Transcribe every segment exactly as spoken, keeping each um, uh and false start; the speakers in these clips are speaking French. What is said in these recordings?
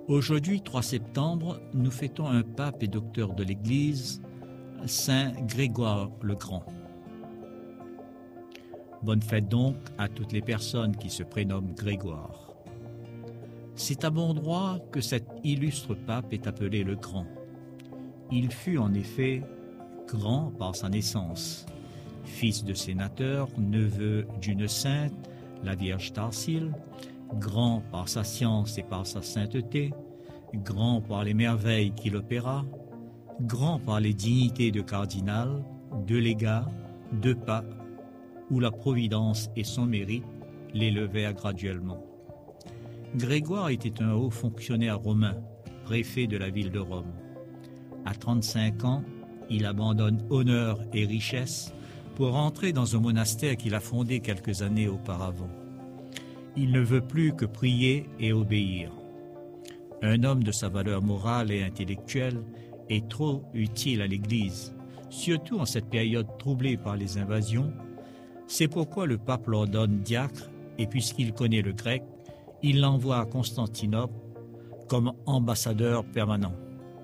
Aujourd'hui, trois septembre, nous fêtons un pape et docteur de l'Église, Saint Grégoire le Grand. Bonne fête donc à toutes les personnes qui se prénomment Grégoire. C'est à bon droit que cet illustre pape est appelé le Grand. Il fut en effet grand par sa naissance, fils de sénateur, neveu d'une sainte, la Vierge d'Arsile, grand par sa science et par sa sainteté, grand par les merveilles qu'il opéra, grand par les dignités de cardinal, de légat, de pape, où la providence et son mérite l'élevèrent graduellement. Grégoire était un haut fonctionnaire romain, préfet de la ville de Rome. À trente-cinq ans, il abandonne honneur et richesse pour entrer dans un monastère qu'il a fondé quelques années auparavant. Il ne veut plus que prier et obéir. Un homme de sa valeur morale et intellectuelle est trop utile à l'Église, surtout en cette période troublée par les invasions. C'est pourquoi le pape l'ordonne diacre et puisqu'il connaît le grec, il l'envoie à Constantinople comme ambassadeur permanent.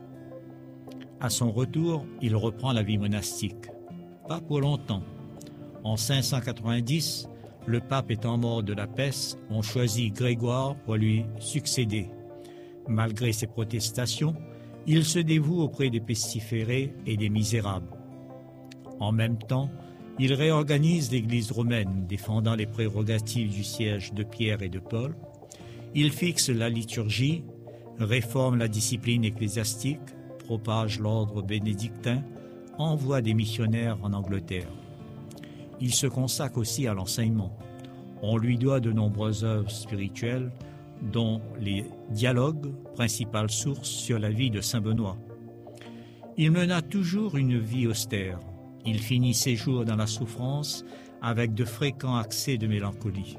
À son retour, il reprend la vie monastique. Pas pour longtemps. En cinq cent quatre-vingt-dix, le pape étant mort de la peste, on choisit Grégoire pour lui succéder. Malgré ses protestations, il se dévoue auprès des pestiférés et des misérables. En même temps, il réorganise l'Église romaine, défendant les prérogatives du siège de Pierre et de Paul. Il fixe la liturgie, réforme la discipline ecclésiastique, propage l'ordre bénédictin, envoie des missionnaires en Angleterre. Il se consacre aussi à l'enseignement. On lui doit de nombreuses œuvres spirituelles, dont les dialogues, principale source sur la vie de saint Benoît. Il mena toujours une vie austère. Il finit ses jours dans la souffrance avec de fréquents accès de mélancolie.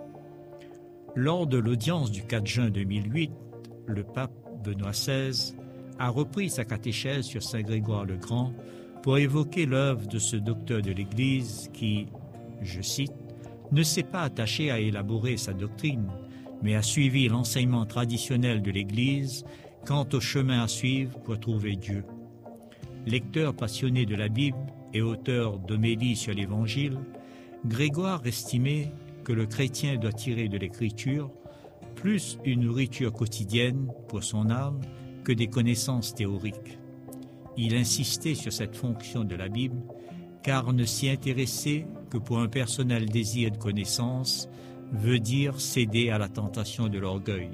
Lors de l'audience du quatre juin deux mille huit, le pape Benoît seize a repris sa catéchèse sur saint Grégoire le Grand pour évoquer l'œuvre de ce docteur de l'Église qui, je cite, ne s'est pas attaché à élaborer sa doctrine, mais a suivi l'enseignement traditionnel de l'Église quant au chemin à suivre pour trouver Dieu. Lecteur passionné de la Bible et auteur d'homélies sur l'Évangile, Grégoire estimait que le chrétien doit tirer de l'Écriture plus une nourriture quotidienne pour son âme que des connaissances théoriques. Il insistait sur cette fonction de la Bible, car ne s'y intéresser que pour un personnel désir de connaissance veut dire céder à la tentation de l'orgueil.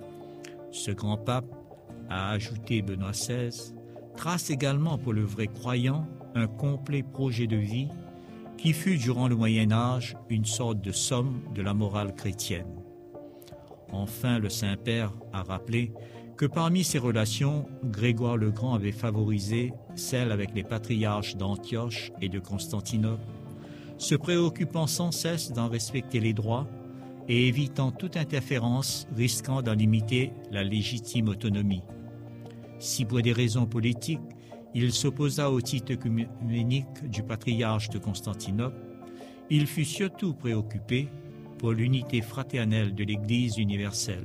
Ce grand pape, a ajouté Benoît seize, trace également pour le vrai croyant un complet projet de vie qui fut durant le Moyen-Âge une sorte de somme de la morale chrétienne. Enfin, le Saint-Père a rappelé que parmi ses relations, Grégoire le Grand avait favorisé celle avec les patriarches d'Antioche et de Constantinople, se préoccupant sans cesse d'en respecter les droits et évitant toute interférence risquant d'en limiter la légitime autonomie. Si pour des raisons politiques, il s'opposa au titre œcuménique du patriarche de Constantinople, il fut surtout préoccupé pour l'unité fraternelle de l'Église universelle.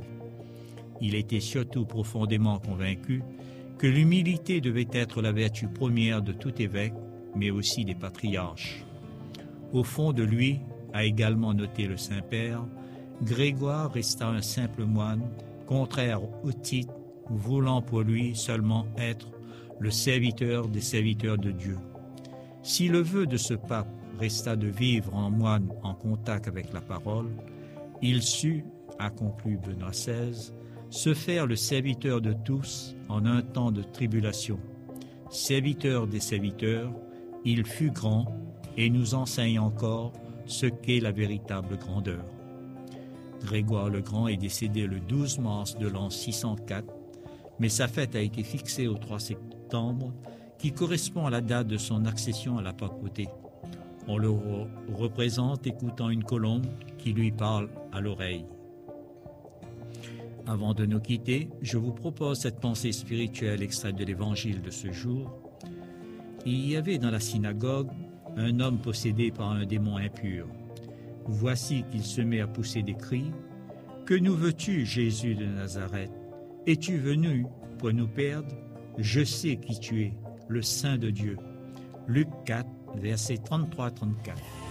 Il était surtout profondément convaincu que l'humilité devait être la vertu première de tout évêque, mais aussi des patriarches. Au fond de lui, a également noté le Saint-Père, Grégoire resta un simple moine, contraire au titre, voulant pour lui seulement être le serviteur des serviteurs de Dieu. Si le vœu de ce pape resta de vivre en moine en contact avec la parole, il sut, a conclu Benoît seize, se faire le serviteur de tous en un temps de tribulation. Serviteur des serviteurs, il fut grand et nous enseigne encore ce qu'est la véritable grandeur. Grégoire le Grand est décédé le douze mars de l'an six cent quatre, mais sa fête a été fixée au trois septembre, qui correspond à la date de son accession à la papauté. On le re- représente écoutant une colombe qui lui parle à l'oreille. Avant de nous quitter, je vous propose cette pensée spirituelle extraite de l'Évangile de ce jour. Il y avait dans la synagogue un homme possédé par un démon impur. Voici qu'il se met à pousser des cris. « Que nous veux-tu, Jésus de Nazareth? Es-tu venu pour nous perdre? Je sais qui tu es, le Saint de Dieu. Luc quatre, versets trente-trois à trente-quatre.